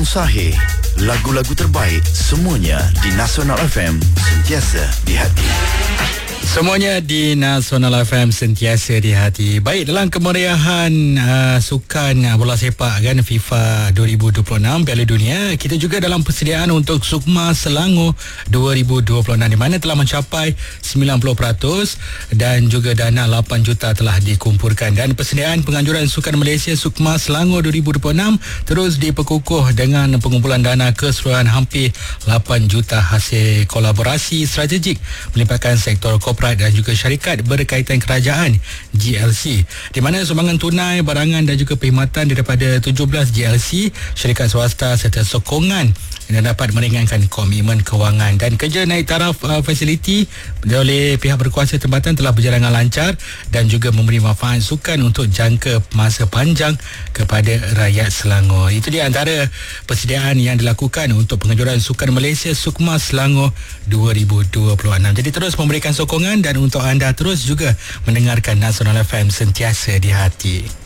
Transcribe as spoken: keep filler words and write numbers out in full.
yang sahih, lagu-lagu terbaik, semuanya di Nasional F M, sentiasa di hati. Semuanya di Nasional F M, sentiasa di hati. Baik, dalam kemeriahan uh, sukan uh, bola sepak kan FIFA dua ribu dua puluh enam Piala Dunia, kita juga dalam persediaan untuk Sukma Selangor dua ribu dua puluh enam di mana telah mencapai sembilan puluh peratus dan juga dana lapan juta telah dikumpulkan. Dan persediaan penganjuran sukan Malaysia Sukma Selangor dua ribu dua puluh enam terus diperkukuh dengan pengumpulan dana keseluruhan hampir lapan juta hasil kolaborasi strategik melibatkan sektor korporat dan juga syarikat berkaitan kerajaan G L C, di mana sumbangan tunai, barangan dan juga perkhidmatan daripada tujuh belas G L C, syarikat swasta serta sokongan yang dapat meringankan komitmen kewangan. Dan kerja naik taraf uh, fasiliti oleh pihak berkuasa tempatan telah berjalan dengan lancar dan juga memberi manfaat sukan untuk jangka masa panjang kepada rakyat Selangor. Itu di antara persediaan yang dilakukan untuk penganjuran sukan Malaysia Sukma Selangor dua ribu dua puluh enam. Jadi terus memberikan sokongan dan untuk anda terus juga mendengarkan Nasional F M, sentiasa di hati.